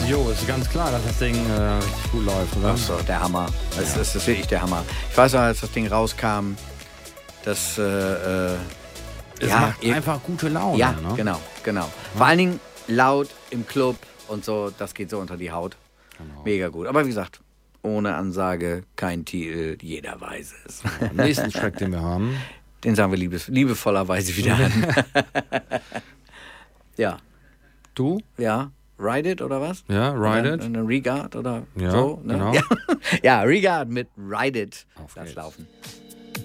Jo, ist ganz klar, dass das Ding gut läuft, oder? Ach so, der Hammer. Das ist wirklich der Hammer. Ich weiß noch, als das Ding rauskam, das es macht einfach gute Laune. Ja, ne? genau. Vor allen Dingen laut im Club und so, das geht so unter die Haut. Genau. Mega gut. Aber wie gesagt, ohne Ansage, kein Titel, jeder weiß es. Den nächsten Track, den wir haben, den sagen wir liebevollerweise wieder an. Ja. Du? Ja. Ride It oder was? Ja, Ride It. Eine Regard oder ja, so. Ne? Genau. Ja, Regard mit Ride It. Auf Lass geht's. laufen.